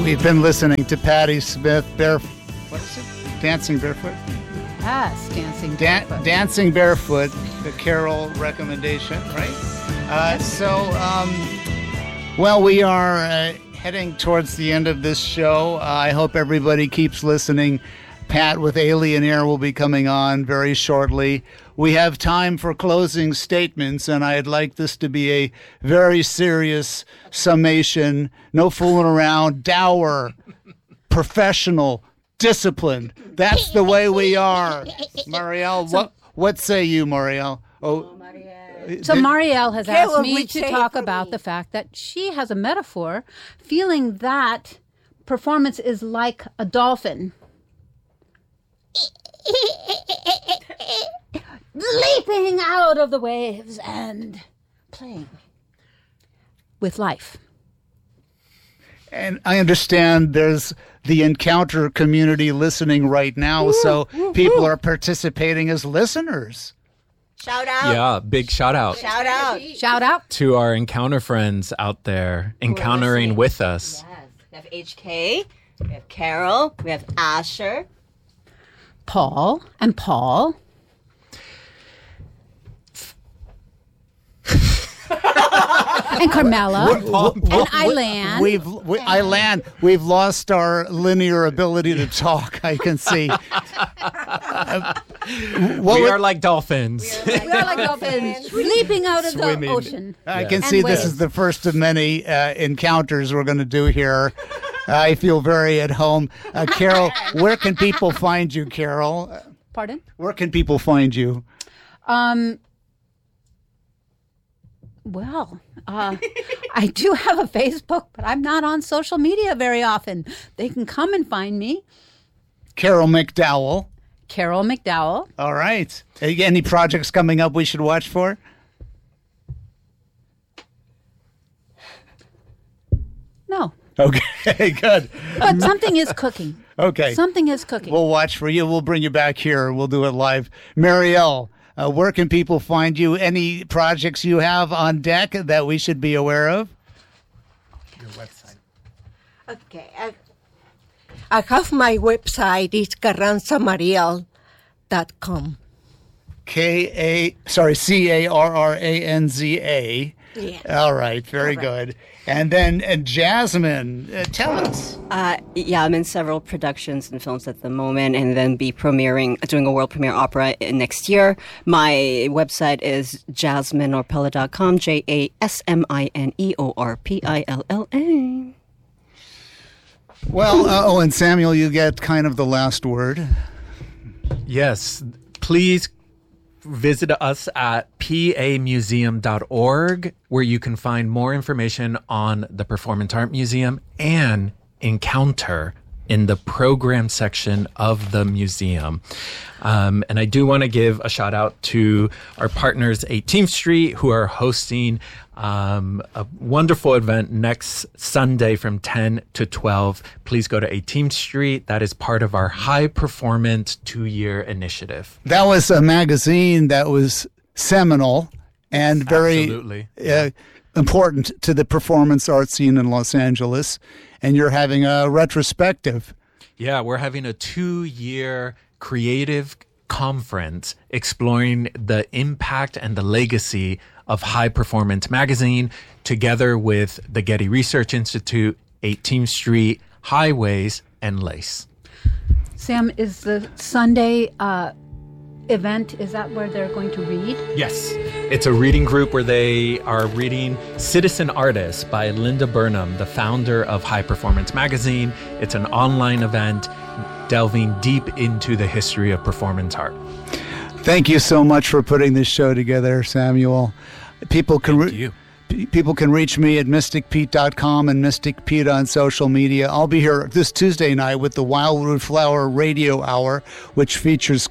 We've been listening to Patti Smith, what is it? Dancing Barefoot? Yes, Dancing Barefoot. Dancing Barefoot, the Carol recommendation, right? Well, we are heading towards the end of this show. I hope everybody keeps listening. Pat with Alien Air will be coming on very shortly. We have time for closing statements, and I'd like this to be a very serious summation. No fooling around. Dour, professional, disciplined. That's the way we are. Marielle, what say you, Marielle? So Marielle has asked me to talk about the fact that she has a metaphor, feeling that performance is like a dolphin. Leaping out of the waves and playing with life. And I understand there's the Encounter community listening right now, so people are participating as listeners. Shout out. Yeah, big shout out. Shout out. Shout out to our Encounter friends out there encountering with us. Yes. We have HK, we have Carol, we have Asher, Paul, and Carmela, and Eileen. We've lost our linear ability to talk, I can see. We are like dolphins. Leaping out of the ocean. I can see this is the first of many encounters we're going to do here. I feel very at home. Carol, where can people find you, Carol? Pardon? Where can people find you? Well, I do have a Facebook, but I'm not on social media very often. They can come and find me. Carol McDowell. Carol McDowell. All right. Any projects coming up we should watch for? No. Okay, good. But something is cooking. Okay. Something is cooking. We'll watch for you. We'll bring you back here. We'll do it live. Marielle, where can people find you? Any projects you have on deck that we should be aware of? Your website. Okay. I have my website. It's carranzamariel.com. Carranza. Yeah. All right. Very good. And then Jasmine, tell us. Yeah, I'm in several productions and films at the moment, and then doing a world premiere opera next year. My website is jasmineorpilla.com, JASMINEORPILLA. Well, and Samuel, you get kind of the last word. Yes, please visit us at pamuseum.org, where you can find more information on the Performance Art Museum and Encounter in the program section of the museum. And I do want to give a shout out to our partners 18th Street, who are hosting a wonderful event next Sunday from 10 to 12. Please go to 18th Street. That is part of our High Performance 2-year initiative. That was a magazine that was seminal and very important to the performance art scene in Los Angeles. And you're having a retrospective. Yeah, we're having a 2-year creative conference exploring the impact and the legacy of High Performance Magazine, together with the Getty Research Institute, 18th Street, Highways, and Lace. Sam, is the Sunday event, is that where they're going to read? Yes. It's a reading group where they are reading Citizen Artist by Linda Burnham, the founder of High Performance Magazine. It's an online event delving deep into the history of performance art. Thank you so much for putting this show together, Samuel. People can reach me at mysticpete.com and Mystic Pete on social media. I'll be here this Tuesday night with the Wildwood Flower Radio Hour, which features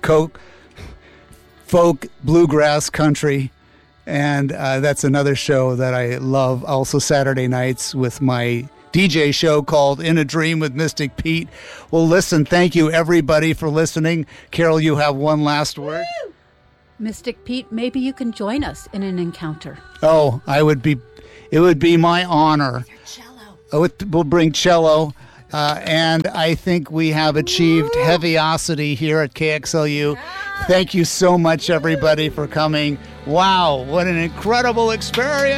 folk, bluegrass, country, and that's another show that I love. Also Saturday nights with my DJ show called In a Dream with Mystic Pete. Well, listen, thank you everybody for listening. Carol, you have one last word? Woo! Mystic Pete, maybe you can join us in an encounter. Oh, it would be my honor. We'll bring cello. And I think we have achieved heaviosity here at KXLU. Thank you so much, everybody, for coming. Wow, what an incredible experience.